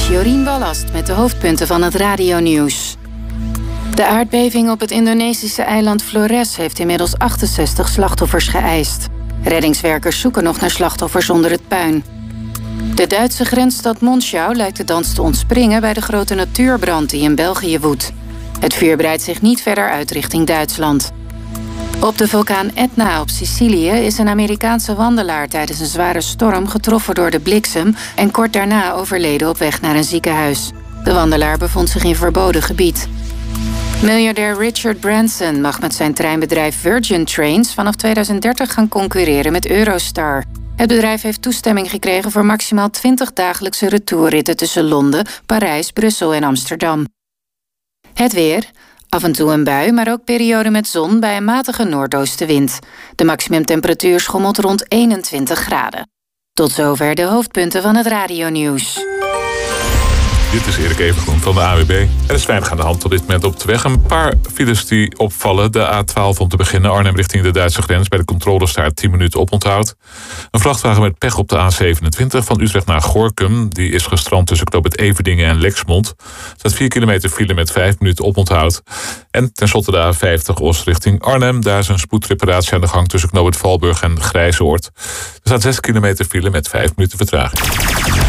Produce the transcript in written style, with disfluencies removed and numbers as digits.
Jorien Ballast met de hoofdpunten van het radionieuws. De aardbeving op het Indonesische eiland Flores heeft inmiddels 68 slachtoffers geëist. Reddingswerkers zoeken nog naar slachtoffers onder het puin. De Duitse grensstad Monschau lijkt de dans te ontspringen bij de grote natuurbrand die in België woedt. Het vuur breidt zich niet verder uit richting Duitsland. Op de vulkaan Etna op Sicilië is een Amerikaanse wandelaar tijdens een zware storm getroffen door de bliksem en kort daarna overleden op weg naar een ziekenhuis. De wandelaar bevond zich in verboden gebied. Miljardair Richard Branson mag met zijn treinbedrijf Virgin Trains vanaf 2030 gaan concurreren met Eurostar. Het bedrijf heeft toestemming gekregen voor maximaal 20 dagelijkse retourritten tussen Londen, Parijs, Brussel en Amsterdam. Het weer. Af en toe een bui, maar ook perioden met zon bij een matige noordoostenwind. De maximumtemperatuur schommelt rond 21 graden. Tot zover de hoofdpunten van het radionieuws. Dit is Erik Evengroen van de AWB. Er is weinig aan de hand op dit moment op de weg. Een paar files die opvallen. De A12 om te beginnen. Arnhem richting de Duitse grens. Bij de controles daar 10 minuten oponthoud. Een vrachtwagen met pech op de A27 van Utrecht naar Gorinchem. Die is gestrand tussen knooppunt Everdingen en Lexmond. Er staat 4 kilometer file met 5 minuten oponthoud. En tenslotte de A50 Oost richting Arnhem. Daar is een spoedreparatie aan de gang tussen knooppunt Valburg en Grijzoord. Er staat 6 kilometer file met 5 minuten vertraging.